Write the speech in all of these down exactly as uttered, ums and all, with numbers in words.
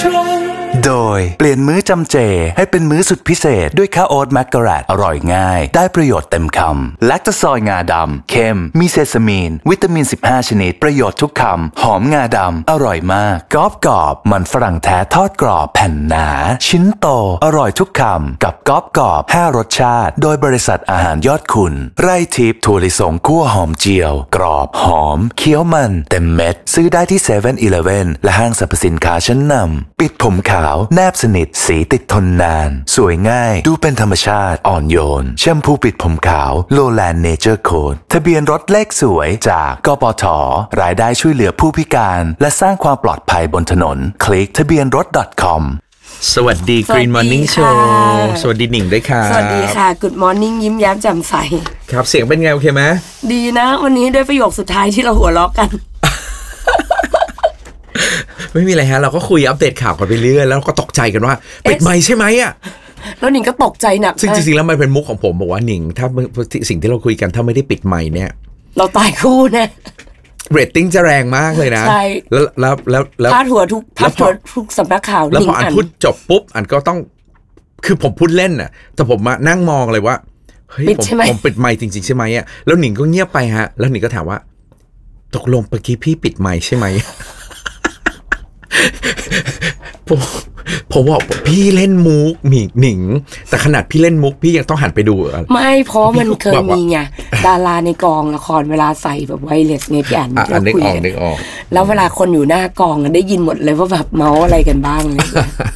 โดยเปลี่ยนมื้อจำเจให้เป็นมื้อสุดพิเศษด้วยข้าวโอ๊ตแมกกะแรตอร่อยง่ายได้ประโยชน์เต็มคำแลคโตซอยงาดำเค็มมีเซซามีนวิตามินสิบห้าชนิดประโยชน์ทุกคำหอมงาดำอร่อยมากกรอบกรอบมันฝรั่งแท้ทอดกรอบแผ่นหนาชิ้นโตอร่อยทุกคำกับกรอบกรอบห้ารสชาติโดยบริษัทอาหารยอดคุณไร่ทิพย์ถั่วลิสงคั่วหอมเจียวกรอบหอมเคี้ยวมันเต็มเม็ดซื้อได้ที่เซเว่นอีเลฟเว่นและห้างสรรพสินค้าชั้นนำปิดผมขาวแนบสนิทสีติดทนนานสวยง่ายดูเป็นธรรมชาติอ่อนโยนแชมพูปิดผมขาวโลแลนด์เนเจอร์โค้ดทะเบียนรถเลขสวยจากกปท.รายได้ช่วยเหลือผู้พิการและสร้างความปลอดภัยบนถนนคลิกทะเบียนรถ .com สวัสดี Green Morning Show สวัสดีหนิงด้วยค่ะสวัสดีค่ะ Good Morning ยิ้มแย้มแจ่มใสครับเสียงเป็นไงโอเคไหมดีนะวันนี้ด้วยประโยคสุดท้ายที่เราหัวเราะกันไม่มีอะไรฮะเราก็คุยอัปเดตข่าวกันไปเรื่อยแล้วก็ตกใจกันว่าปิดไมค์ใช่ไหมอ่ะแล้วหนิงก็ตกใจหนักจริงๆแล้วมันเป็นมุกของผมบอกว่าหนิงถ้าสิ่งที่เราคุยกันถ้าไม่ได้ปิดไมค์เนี่ยเราตายคู่แน่เรตติ้งจะแรงมากเลยนะใช่แล้วแล้วแล้วแล้วพาดหัวทุกพาดหัวทุกสำนักข่าวแล้วพออันพูดจบปุ๊บอันก็ต้องคือผมพูดเล่นน่ะแต่ผมมานั่งมองเลยว่าเฮ้ยผมผมปิดไมค์จริงๆใช่ไหมอ่ะแล้วหนิงก็เงียบไปฮะแล้วหนิงก็ถามว่าตกลงเมื่อกี้พี่ปิดไมค์ใช่ไหมผมผมบอกพี่เล่นมุกหนิงหนิงแต่ขนาดพี่เล่นมุกพี่ยังต้องหันไปดูไม่เพราะมันเคยมีไงดาราในกองละครเวลาใส่แบบไวเลสไงพี่อ่านเราคุยกันแล้วเวลาคนอยู่หน้ากองได้ยินหมดเลยว่าแบบเมาอะไรกันบ้างเลย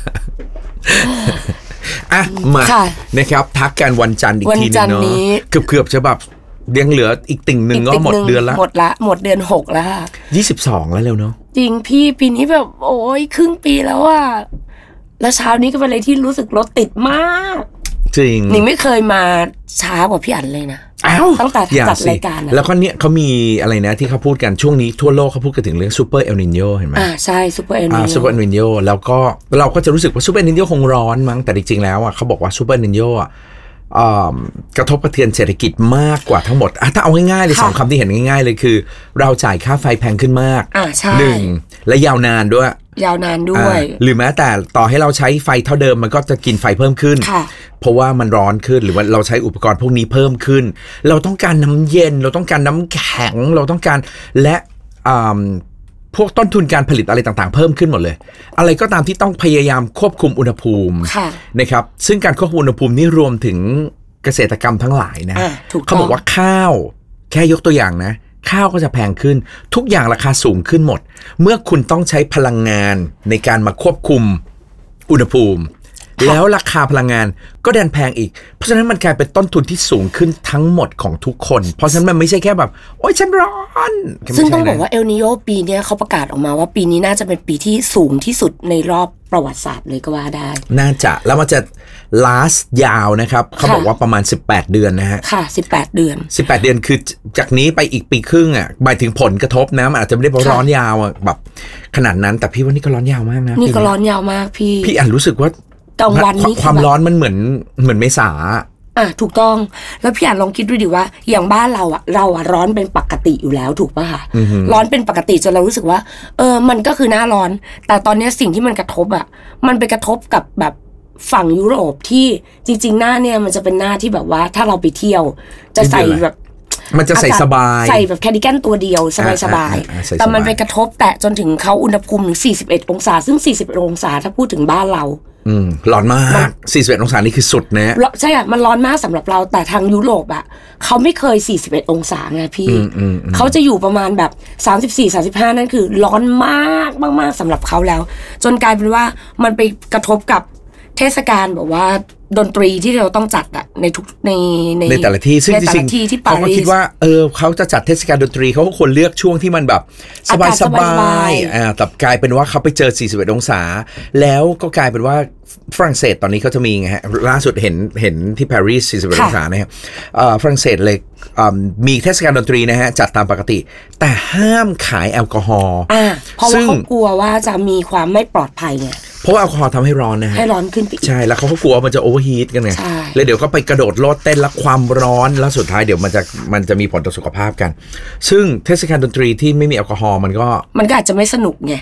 อ่ะมานะครับทักกันวันจันทร์อีกทีนึงเนาะเกือบๆจะแบบยังเหลืออีกติ่งหนึ่งก็หมดเดือนละหมดละหมดเดือนหกแล้วค่ะยี่สิบสองแล้วเร็วเนาะจริงพี่ปีนี้แบบโอ้ยครึ่งปีแล้วอ่ะแล้วเช้านี้ก็เป็นอะไรที่รู้สึกรถติดมากจริงหนิงไม่เคยมาช้ากว่าพี่อั๋นเลยนะตั้งแต่จัดรายการแล้วก็เนี้ยเขามีอะไรนะที่เขาพูดกันช่วงนี้ทั่วโลกเขาพูดกันถึงเรื่องซูเปอร์เอลนิโญเห็นไหมอ่าใช่ซูเปอร์เอลนิโญซูเปอร์เอลนิโญแล้วก็เราก็จะรู้สึกว่าซูเปอร์เอลนิโญคงร้อนมั้งแต่จริงๆแล้วอ่ะเขาบอกว่าซูเปอร์เอลนิโญอ่ะกระทบกระเทือนเศรษฐกิจมากกว่าทั้งหมดถ้าเอาง่ายๆเลยสองคำที่เห็นง่ายๆเลยคือเราจ่ายค่าไฟแพงขึ้นมากหนึ่งและยาวนานด้วยยาวนานด้วยหรือแม้แต่ต่อให้เราใช้ไฟเท่าเดิมมันก็จะกินไฟเพิ่มขึ้นเพราะว่ามันร้อนขึ้นหรือว่าเราใช้อุปกรณ์พวกนี้เพิ่มขึ้นเราต้องการน้ำเย็นเราต้องการน้ำแข็งเราต้องการและพวกต้นทุนการผลิตอะไรต่างๆเพิ่มขึ้นหมดเลยอะไรก็ตามที่ต้องพยายามควบคุมอุณหภูมินะครับซึ่งการควบคุมอุณหภูมินี่รวมถึงเกษตรกรรมทั้งหลายนะเขาบอกว่าข้าวแค่ยกตัวอย่างนะข้าวก็จะแพงขึ้นทุกอย่างราคาสูงขึ้นหมดเมื่อคุณต้องใช้พลังงานในการมาควบคุมอุณหภูมิแล้วราคาพลังงานก็ดันแพงอีกเพราะฉะนั้นมันกลายเป็นต้นทุนที่สูงขึ้นทั้งหมดของทุกคนเพราะฉะนั้นมันไม่ใช่แค่แบบโอ๊ยฉันร้อนซึ่งต้องบอกว่าเอลนิโญปีนี้เขาประกาศออกมาว่าปีนี้น่าจะเป็นปีที่สูงที่สุดในรอบประวัติศาสตร์เลยก็ว่าได้น่าจะแล้วมันจะ last ยาวนะครับเขาบอกว่าประมาณสิบแปดเดือนนะฮะค่ะสิบแปดเดือนสิบแปดเดือนคือจากนี้ไปอีกปีครึ่งอ่ะหมายถึงผลกระทบนะมันอาจจะไม่ได้ร้อนยาวอ่ะแบบขนาดนั้นแต่พี่ว่านี่ก็ร้อนยาวมากนะนี่ก็ร้อนยาวมากพี่พี่อ่านรู้สึกว่ากลางวันนี้ความร้อนมันเหมือนเหมือนเมษาอ่ะถูกต้องแล้วพี่อ่านลองคิดดูดิว่าอย่างบ้านเราอ่ะเราอ่ะร้อนเป็นปกติอยู่แล้วถูกป่ะคะร้อนเป็นปกติจนเรารู้สึกว่าเออมันก็คือหน้าร้อนแต่ตอนนี้สิ่งที่มันกระทบอ่ะมันไปกระทบกับแบบฝั่งยุโรปที่จริงๆหน้าเนี่ยมันจะเป็นหน้าที่แบบว่าถ้าเราไปเที่ยวจะใส่แบบมันจะใส่สบายใส่แบบแคร์ดิแกนตัวเดียวสบายๆแต่มันไปกระทบแตะจนถึงเขาอุณหภูมิถึงสี่สิบเอ็ดองศาซึ่งสี่สิบเอ็ดองศาถ้าพูดถึงบ้านเราอืมร้อนมากสี่สิบเอ็ดองศานี่คือสุดนะใช่อ่ะมันร้อนมากสำหรับเราแต่ทางยุโรปอ่ะเขาไม่เคยสี่สิบเอ็ดองศาไงพี่เขาจะอยู่ประมาณแบบสามสิบสี่ สามสิบห้านั่นคือร้อนมากมากๆสำหรับเขาแล้วจนกลายเป็นว่ามันไปกระทบกับเทศกาลแบบว่าดนตรีที่เราต้องจัดอะในทุกในในในแต่ละที่ซึ่งจริงๆเขาก็คิดว่าเออเขาจะจัดเทศกาลดนตรีเขาก็ควรเลือกช่วงที่มันแบบสบายๆอ่าแต่กลายเป็นว่าเขาไปเจอสี่สิบเอ็ดองศาแล้วก็กลายเป็นว่าฝรั่งเศสตอนนี้เขาจะมีไงฮะล่าสุดเห็นเห็นที่ปารีสสี่สิบเอ็ดองศานะครับเอ่อฝรั่งเศสเลยมีเทศกาลดนตรีนะฮะจัดตามปกติแต่ห้ามขายแอลกอฮอล์อ่าเพราะว่าเขากลัวว่าจะมีความไม่ปลอดภัยไงเพราะว่าแอลกอฮอล์ทำให้ร้อนนะฮะให้ร้อนขึ้นใช่แล้วเขาก็กลัวมันจะโอเวอร์ฮีทกันไงแล้วเดี๋ยวก็ไปกระโดดโลดเต้นแล้วความร้อนแล้วสุดท้ายเดี๋ยวมันจะมันจะมีผลต่อสุขภาพกันซึ่งเทศกาลดนตรีที่ไม่มีแอลกอฮอล์มันก็มันก็อาจจะไม่สนุกไง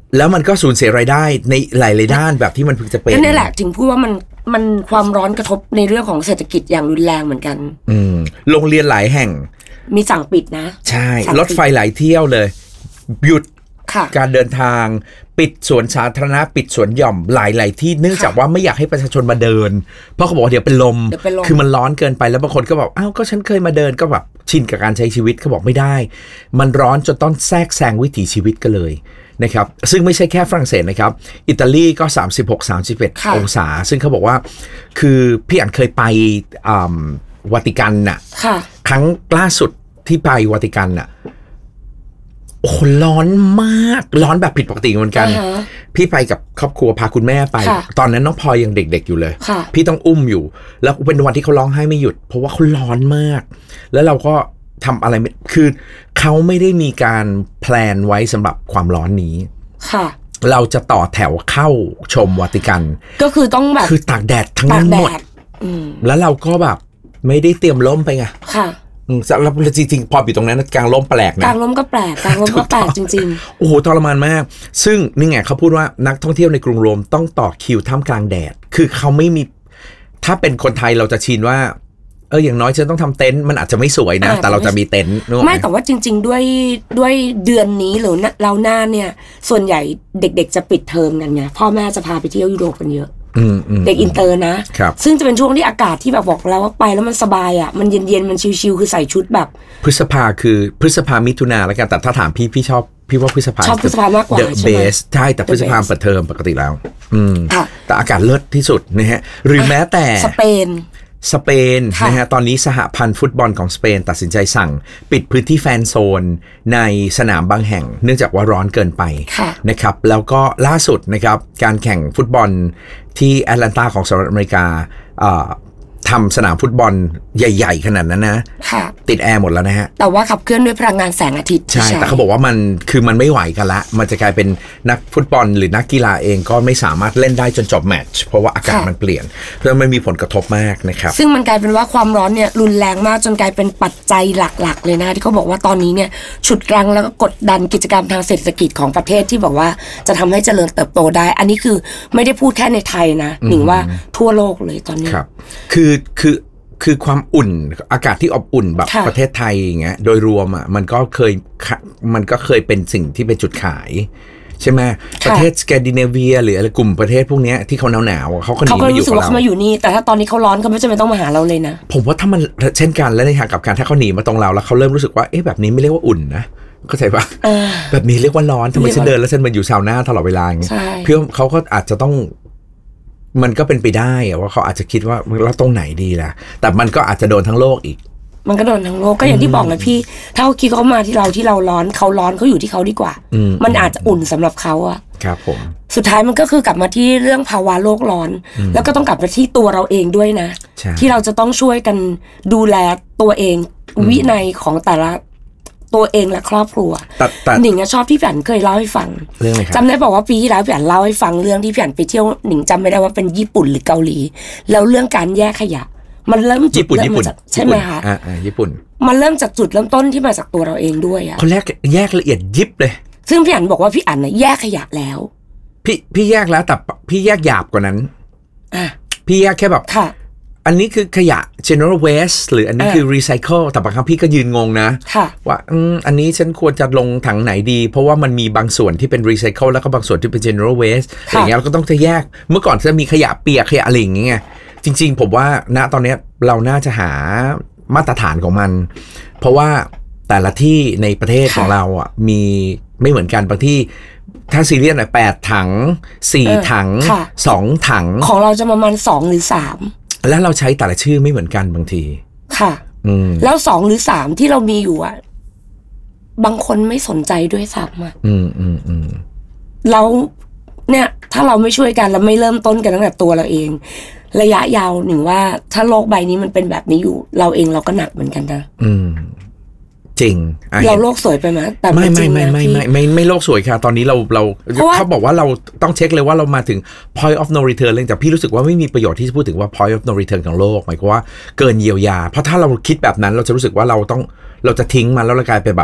แล้วมันก็สูญเสียรายได้ในหลายๆด้านแบบที่มันพึงจะเป็นนั่นแหละถึงพูดว่ามันมันความร้อนกระทบในเรื่องของเศรษฐกิจอย่างรุนแรงเหมือนกันอืมโรงเรียนหลายแห่งมีสั่งปิดนะใช่รถไฟหลายเที่ยวเลยหยุดการเดินทางปิดสวนสาธารณะปิดสวนหย่อมหลายๆที่เนื่องจากว่าไม่อยากให้ประชาชนมาเดินเพราะเขาบอกว่าเดี๋ยวเป็นลมคือมันร้อนเกินไปแล้วบางคนก็บอกอ้าวก็ฉันเคยมาเดินก็แบบชินกับการใช้ชีวิตเขาบอกไม่ได้มันร้อนจนต้องแทรกแซงวิถีชีวิตกันเลยนะครับซึ่งไม่ใช่แค่ฝรั่งเศสนะครับอิตาลีก็สามสิบหก สามสิบเอ็ดองศาซึ่งเขาบอกว่าคือพี่อันเคยไปวาติกันน่ะครั้งล่าสุดที่ไปวาติกันน่ะโอ้ร้อนมากร้อนแบบผิดปกติเหมือนกัน uh-huh. พี่ไปกับครอบครัวพาคุณแม่ไปตอนนั้นน้องพลอยยังเด็กๆอยู่เลยพี่ต้องอุ้มอยู่แล้วเป็นวันที่เขาร้องไห้ไม่หยุดเพราะว่าเขาร้อนมากแล้วเราก็ทำอะไรคือเขาไม่ได้มีการแพลนไว้สำหรับความร้อนนี้ค่ะเราจะต่อแถวเข้าชมวาติกันก็คือต้องแบบคือตากแดดทั้งหมดแล้วเราก็แบบไม่ได้เตรียมร่มไปไงค่ะแล้วจริงๆพออยู่ตรงนั้นกลางร่มแปลกนะกลางร่มก็แปลกกลางร่มก็แปลกจริงๆโอ้โหทรมานมากซึ่งนี่ไงเขาพูดว่านักท่องเที่ยวในกรุงโรมต้องต่อคิวท่ามกลางแดดคือเขาไม่มีถ้าเป็นคนไทยเราจะชินว่าเอออย่างน้อยฉันต้องทำเต็นท์มันอาจจะไม่สวยนะแต่เราจะมีเต็นท์ไม่แต่ว่าจริงๆด้วยด้วยเดือนนี้หรือเราหน้าเนี่ยส่วนใหญ่เด็กๆจะปิดเทอมกันไงพ่อแม่จะพาไปเที่ยวยุโรปกันเยอะเด็กอินเตอร์นะซึ่งจะเป็นช่วงที่อากาศที่แบบบอกแล้วว่าไปแล้วมันสบายอ่ะมันเย็นๆมันชิลๆคือใส่ชุดแบบพฤษภาคือพฤษภามิถุนาแล้วกันแต่ถ้าถามพี่พี่ชอบพี่ว่าพฤษภาชอบพฤษภามากกว่า The best ใช่แต่พฤษภาเปิดเทอมปกติแล้วอืมแต่อากาศเลิศที่สุดนะฮะหรือแม้แต่สเปนสเปนนะฮะตอนนี้สหพันธ์ฟุตบอลของสเปนตัดสินใจสั่งปิดพื้นที่แฟนโซนในสนามบางแห่งเนื่องจากว่าร้อนเกินไปนะครับแล้วก็ล่าสุดนะครับการแข่งฟุตบอลที่แอตแลนตาของสหรัฐอเมริกาทำสนามฟุตบอลใหญ่ๆขนาดนั้นนะติดแอร์หมดแล้วนะฮะแต่ว่าขับเคลื่อนด้วยพลังงานแสงอาทิตย์ใช่แต่เขาบอกว่ามันคือมันไม่ไหวกันละมันจะกลายเป็นนักฟุตบอลหรือนักกีฬาเองก็ไม่สามารถเล่นได้จนจบแมตช์เพราะว่าอากาศมันเปลี่ยนเพราะมันมีผลกระทบมากนะครับซึ่งมันกลายเป็นว่าความร้อนเนี่ยรุนแรงมากจนกลายเป็นปัจจัยหลักๆเลยนะที่เขาบอกว่าตอนนี้เนี่ยฉุดรั้งแล้วก็กดดันกิจกรรมทางเศรษฐกิจของประเทศที่บอกว่าจะทำให้เจริญเติบโตได้อันนี้คือไม่ได้พูดแค่ในไทยนะหนิงว่าทั่วโลกเลยตอนนี้ครับคือคือคือความอุ่นอากาศที่อบอุ่นแบบประเทศไทยอย่างเงี้ยโดยรวมอ่ะมันก็เคยมันก็เคยเป็นสิ่งที่เป็นจุดขายใช่ไหมประเทศสแกนดิเนเวียหรืออะไรกลุ่มประเทศพวกนี้ที่เขาหนาวๆเขาก็หนีมาอยู่กับเราเขามาอยู่นี่แต่ถ้าตอนนี้เขาร้อนเขาไม่จำเป็นต้องมาหาเราเลยนะผมว่าถ้ามันเช่นกันและในทางกับการถ้าเขาหนีมาตรงเราแล้วเขาเริ่มรู้สึกว่าเอ๊ะแบบนี้ไม่เรียกว่าอุ่นนะเข้าใจปะแบบนี้เรียกว่าร้อนทำไมฉันเดินแล้วฉันมาอยู่ซาวน่าตลอดเวลาอย่างเงี้ยเพื่อเขาก็อาจจะต้องมันก็เป็นไปได้ว่าเขาอาจจะคิดว่าเราตรงไหนดีล่ะแต่มันก็อาจจะโดนทั้งโลกอีกมันก็โดนทั้งโลกก็อย่างที่บอกเลยพี่ถ้าเขาคิดเขามาที่เราที่เราร้อนเขาร้อนเขาอยู่ที่เขาดีกว่ามันอาจจะอุ่นสำหรับเขาอะครับผมสุดท้ายมันก็คือกลับมาที่เรื่องภาวะโลกร้อนแล้วก็ต้องกลับมาที่ตัวเราเองด้วยนะที่เราจะต้องช่วยกันดูแลตัวเองวินัยของแต่ละตัวเองและครอบครัวหนิงชอบที่พี่อั๋นเคยเล่าให้ฟังจำได้บอกว่าปีที่แล้วพี่อั๋นเล่าให้ฟังเรื่องที่พี่อั๋นไปเที่ยวหนิงจำไม่ได้ว่าเป็นญี่ปุ่นหรือเกาหลีแล้วเรื่องการแยกขยะมันเริ่มจุดเริ่มมาจากใช่ไหมคะอ่าญี่ปุ่นมันเริ่มจากจุดเริ่มต้นที่มาจากตัวเราเองด้วยอ่ะคนแรกแยกละเอียดยิบเลยซึ่งพี่อั๋นบอกว่าพี่อั๋นน่ะแยกขยะแล้วพี่พี่แยกแล้วแต่พี่แยกหยาบกว่านั้นอ่ะพี่แยกแค่แบบค่ะอันนี้คือขยะ general waste หรืออันนี้คือ recycle แต่บางครั้งพี่ก็ยืนงงนะว่าอืมอันนี้ฉันควรจะลงถังไหนดีเพราะว่ามันมีบางส่วนที่เป็น recycle แล้วก็บางส่วนที่เป็น general waste อย่างเงี้ยเราก็ต้องจะแยกเมื่อก่อนจะมีขยะเปียกขยะอะไรอย่างเงี้ยจริงๆผมว่าณตอนนี้เราน่าจะหามาตรฐานของมันเพราะว่าแต่ละที่ในประเทศของเราอ่ะมีไม่เหมือนกันบางที่ถ้าซีเรียสหน่อยแปดถังสี่ถังสองถังของเราจะประมาณสองหรือสามแล้วเราใช้แต่ละชื่อไม่เหมือนกันบางทีค่ะแล้วสองหรือสามที่เรามีอยู่อ่ะบางคนไม่สนใจด้วยซ้ำอ่ะอืมอืมอืมแล้วเนี่ยถ้าเราไม่ช่วยกันแล้วไม่เริ่มต้นกันตั้งแต่ตัวเราเองระยะยาวหนึ่งว่าถ้าโลกใบนี้มันเป็นแบบนี้อยู่เราเองเราก็หนักเหมือนกันนะอืมจริงเราโลกสวยไปไหมแต่ไม่ไม่ไม่ไม่ไม่ไม่ไม่โลกสวยค่ะตอนนี้เราเราเขาบอกว่าเราต้องเช็คเลยว่าเรามาถึง point of no return เลยแต่พี่รู้สึกว่าไม่มีประโยชน์ที่จะพูดถึงว่า point of no return ของโลกหมายความว่าเกินเยียวยาเพราะถ้าเราคิดแบบนั้นเราจะรู้สึกว่าเราต้องเราจะทิ้งมันแล้วเรากลายเป็นแบบ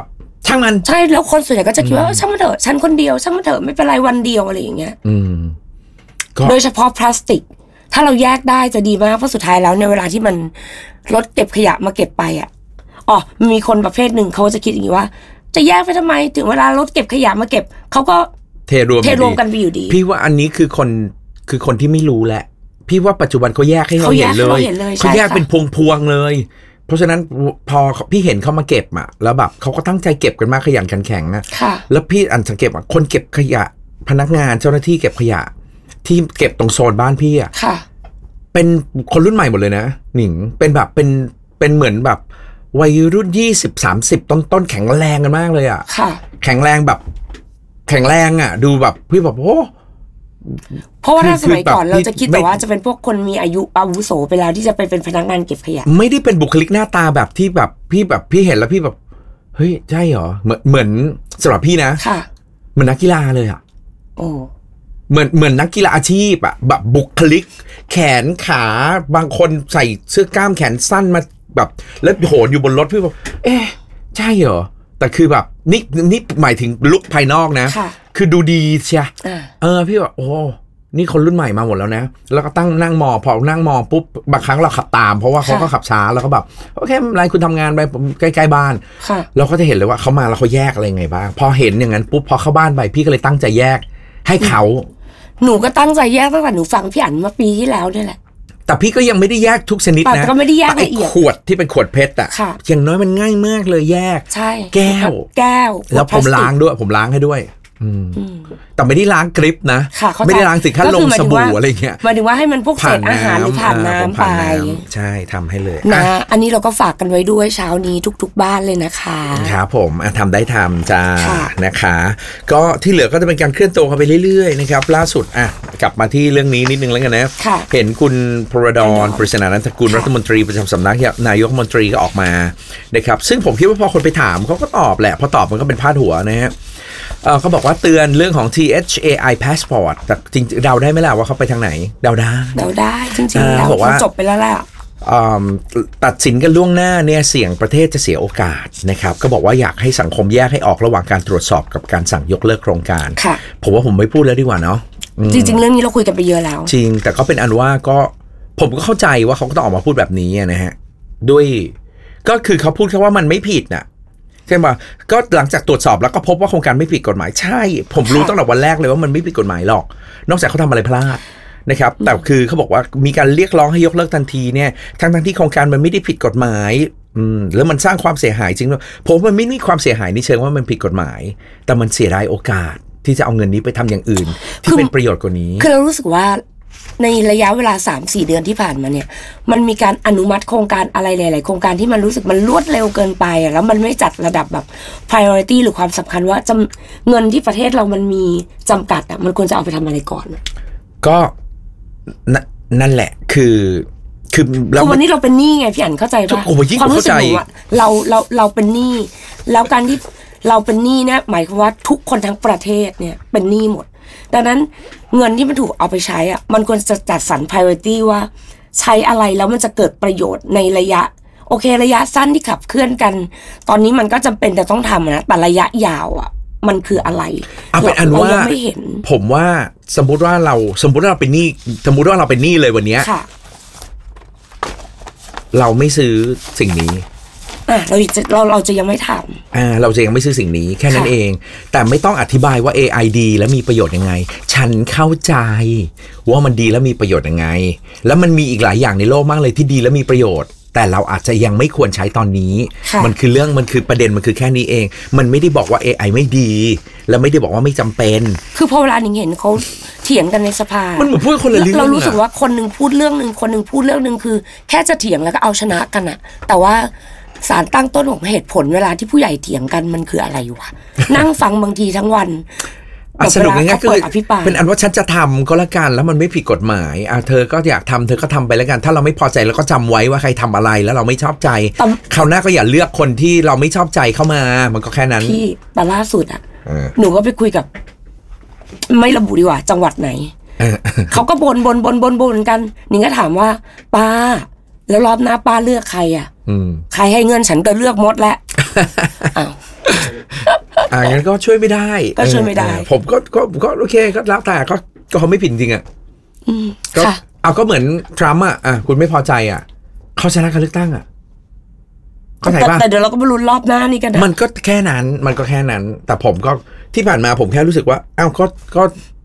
ช่างมันใช่แล้วคนส่วนใหญ่ก็จะคิดว่าช่างมันเถอะฉันคนเดียวช่างมันเถอะไม่เป็นไรวันเดียวอะไรอย่างเงี้ยโดยเฉพาะพลาสติกถ้าเราแยกได้จะดีมากเพราะสุดท้ายแล้วในเวลาที่มันรถเก็บขยะมาเก็บไปอ่ะอ๋อมีคนประเภทหนึ่งเขาจะคิดอย่างนี้ว่าจะแยกไปทำไมถึงเวลารถเก็บขยะมาเก็บเขาก็เทรวมเทรวมกันไปอยู่ดีพี่ว่าอันนี้คือคนคือคนที่ไม่รู้แหละพี่ว่าปัจจุบันเขาแยกให้เราเห็นเลยเขาแยกเป็นพวงๆเลยเพราะฉะนั้นพอพี่เห็นเขามาเก็บอ่ะแล้วแบบเขาก็ตั้งใจเก็บกันมากขยันขันแข็งนะแล้วพี่อันสังเกตว่าคนเก็บขยะพนักงานเจ้าหน้าที่เก็บขยะที่เก็บตรงโซนบ้านพี่อ่ะเป็นคนรุ่นใหม่หมดเลยนะหนิงเป็นแบบเป็นเป็นเหมือนแบบวัยรุ่นยี่สิบสามสิบต้นต้นแข็งแรงกันมากเลยอ่ะแข็งแรงแบบแข็งแรงอ่ะดูแบบพี่แบบโอ้เพราะว่าถ้าสมัยก่อนเราจะคิดแต่ว่าจะเป็นพวกคนมีอายุอาวุโสไปแล้วที่จะไปเป็นพนักงานเก็บขยะไม่ได้เป็นบุคลิกหน้าตาแบบที่แบบพี่แบบพี่เห็นแล้วพี่แบบเฮ้ยใช่เหรอเหมือนเหมือนสำหรับพี่นะค่ะเหมือนนักกีฬาเลยอ่ะโอ้เหมือนเหมือนนักกีฬาอาชีพอ่ะแบบบุคลิกแขนขาบางคนใส่เสื้อกล้ามแขนสั้นมาแบบแล้วโหนอยู่บนรถพี่แบบเอ๊ะใช่เหรอแต่คือแบบนี่นี่หมายถึงลุคภายนอกนะคือดูดีเชียเออพี่แบบโอ้นี่คนรุ่นใหม่มาหมดแล้วนะแล้วก็ตั้งนั่งมองพอนั่งมองปุ๊บบางครั้งเราขับตามเพราะว่าเขาก็ขับช้าแล้วก็แบบโอเคอะไรคุณทำงานไปใกล้ๆบ้านเราก็จะเห็นเลยว่าเขามาแล้วเขาแยกอะไรไงบ้างพอเห็นอย่างนั้นปุ๊บพอเข้าบ้านไปพี่ก็เลยตั้งใจแยกให้เขาหนูก็ตั้งใจแยกตั้งแต่หนูฟังพี่อั๋นเมื่อปีที่แล้วนี่แหละแต่พี่ก็ยังไม่ได้แยกทุกชนิดนะแต่ก็ไม่ได้แยกละเอียดขวดที่เป็นขวดเพชรอ่ะอย่างน้อยมันง่ายมากเลยแยกใช่แก้วแก้วแล้วผมล้างด้วยผมล้างให้ด้วยแต่ไม่ได้ล้างกริปนะไม่ได้ล้างสิขั้นลงสบู่อะไรเงี้ยหมายถึงว่าให้มันพวกเศษอาหารหรือผ่านน้ำไปใช่ทำให้เลยนะอันนี้เราก็ฝากกันไว้ด้วยเช้านี้ทุกๆบ้านเลยนะคะครับผมทำได้ทำจ้านะคะก็ที่เหลือก็จะเป็นการเคลื่อนตัวกันไปเรื่อยๆนะครับล่าสุดอ่ะกลับมาที่เรื่องนี้นิดนึงแล้วกันนะเห็นคุณพรดลปริศนานันทกุลรัฐมนตรีประจำสำนักนายกรัฐมนตรีก็ออกมานะครับซึ่งผมคิดว่าพอคนไปถามเขาก็ตอบแหละพอตอบมันก็เป็นพาดหัวนะฮะเขาบอกว่าเตือนเรื่องของ ที เอช เอ ไอ passport แต่จริงเดาได้ไหมล่ะว่าเขาไปทางไหนเดาได้เดาได้จริงๆแล้วเขาจบไปแล้วแหละตัดสินกันล่วงหน้าเนี่ยเสี่ยงประเทศจะเสียโอกาสนะครับก็บอกว่าอยากให้สังคมแยกให้ออกระหว่างการตรวจสอบกับการสั่งยกเลิกโครงการผมว่าผมไม่พูดแล้วดีกว่าเนาะจริงๆเรื่องนี้เราคุยกันไปเยอะแล้วจริงแต่ก็เป็นอันว่าก็ผมก็เข้าใจว่าเขาก็ต้องออกมาพูดแบบนี้นะฮะด้วยก็คือเขาพูดแค่ว่ามันไม่ผิดน่ะใช่ป่ะก็หลังจากตรวจสอบแล้วก็พบว่าโครงการไม่ผิดกฎหมายใช่ผมรู้ตั้งแต่วันแรกเลยว่ามันไม่ผิดกฎหมายหรอกนอกจากเขาทำอะไรพลาดนะครับแต่คือเขาบอกว่ามีการเรียกร้องให้ยกเลิกทันทีเนี่ยทั้งทั้งที่โครงการมันไม่ได้ผิดกฎหมายอืมแล้วมันสร้างความเสียหายจริงด้วยผมมันไม่มีความเสียหายในเชิงว่ามันผิดกฎหมายแต่มันเสียดายโอกาสที่จะเอาเงินนี้ไปทำอย่างอื่นที่เป็นประโยชน์กว่านี้คือเรารู้สึกว่าในระยะเวลา สามสี่ เดือนที่ผ่านมาเนี่ยมันมีการอนุมัติโครงการอะไรหลายๆโครงการที่มันรู้สึกมันรวดเร็วเกินไปอ่ะแล้วมันไม่จัดระดับแบบ priority หรือความสำคัญว่าจำเงินที่ประเทศเรามันมีจำกัดอ่ะมันควรจะเอาไปทำอะไรก่อนก็นั่นแหละคือคือคือวันนี้เราเป็นหนี้ไงพี่อั๋นเข้าใจป่ะความรู้สึกหนูอ่ะเราเราเราเป็นหนี้แล้วการที่เราเป็นหนี้เนี่ยหมายความว่าทุกคนทั้งประเทศเนี่ยเป็นหนี้หมดดังนั้นเงินที่มันถูกเอาไปใช้อ่ะมันควรจะจัดสรร priority ว่าใช้อะไรแล้วมันจะเกิดประโยชน์ในระยะโอเคระยะสั้นที่ขับเคลื่อนกันตอนนี้มันก็จำเป็นแต่ต้องทำนะแต่ระยะยาวอ่ะมันคืออะไรเอาเป็นอันว่าผมว่าสมมุติว่าเราสมมุติว่าเราเป็นหนี้สมมุติว่าเราเป็นหนี้เลยวันนี้เราไม่ซื้อสิ่งนี้อ่ะเราจะเราเราจะยังไม่ทำอ่าเราจะยังไม่ซื้อสิ่งนี้แค่นั้นเองแต่ไม่ต้องอธิบายว่า เอ ไอ ดีแล้วมีประโยชน์ยังไงฉันเข้าใจว่ามันดีแล้วมีประโยชน์ยังไงแล้วมันมีอีกหลายอย่างในโลกมากเลยที่ดีแล้วมีประโยชน์แต่เราอาจจะยังไม่ควรใช้ตอนนี้มันคือเรื่องมันคือประเด็นมันคือแค่นี้เองมันไม่ได้บอกว่า เอ ไอ ไม่ดีแล้วไม่ได้บอกว่าไม่จำเป็นคือพอเวลาหนิงเห็นเขาเถียงกันในสภามันเหมือนพูดคนละเรื่องเรารู้สึกว่าคนนึงพูดเรื่องนึงคนนึงพูดเรื่องนึงคือแค่จะเถียงแล้วก็เอาชนะกันอะแต่ว่าสารตั้งต้นของเหตุผลเวลาที่ผู้ใหญ่เถียงกันมันคืออะไรวะ นั่งฟังบางทีทั้งวันสรุปง่ายๆคือเป็นอันว่าฉันจะทำก็แล้วกันแล้วมันไม่ผิดกฎหมายอ่ะเธอก็อยากทำเธอก็ทำไปแล้วกันถ้าเราไม่พอใจแล้วก็จำไว้ว่าใครทำอะไรแล้วเราไม่ชอบใจคราวหน้าก็อย่าเลือกคนที่เราไม่ชอบใจเข้ามามันก็แค่นั้นพี่แต่ล่าสุดอ่ะหนูก็ไปคุยกับไม่ระบุดีกว่าจังหวัดไหนเขาก็บ่นบ่นบ่นบ่นบ่นกันนิงก็ถามว่าป้าแล้วรอบหน้าป้าเลือกใครอ่ะใครให้เงินฉันก็เลือกหมดแหละอ้าวอ่างั้นก็ช่วยไม่ได้ก็ช่วยไม่ได้ผมก็ก็ก็โอเคก็แล้วแต่ก็ก็เขาไม่ผิดจริงอ่ะก็เอาก็เหมือนทรัมป์อ่ะอ่ะคุณไม่พอใจอ่ะเขาชนะการเลือกตั้งอ่ะเข้าใจป่ะแต่เดี๋ยวเราก็มาลุ้นรอบหน้านี่กันนะมันก็แค่นั้นมันก็แค่นั้นแต่ผมก็ที่ผ่านมาผมแค่รู้สึกว่าอ้าวก็ก็